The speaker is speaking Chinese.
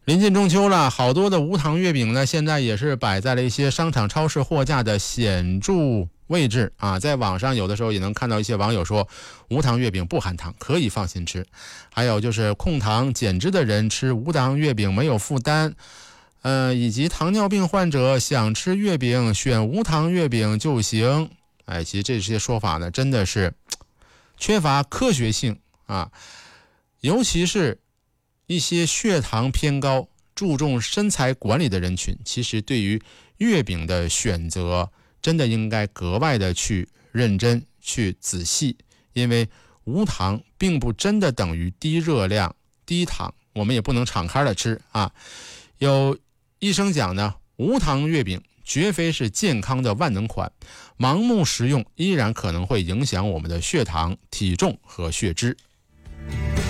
临近中秋了，好多的无糖月饼呢，现在也是摆在了一些商场、超市货架的显著位置啊。在网上有的时候也能看到一些网友说，无糖月饼不含糖，可以放心吃。还有就是控糖减脂的人吃无糖月饼没有负担，以及糖尿病患者想吃月饼选无糖月饼就行。其实这些说法呢，真的是缺乏科学性啊，尤其是一些血糖偏高、注重身材管理的人群，其实对于月饼的选择真的应该格外的去认真、去仔细，因为无糖并不真的等于低热量、低糖，我们也不能敞开的吃啊。有医生讲呢，无糖月饼绝非是健康的万能款，盲目食用依然可能会影响我们的血糖、体重和血脂。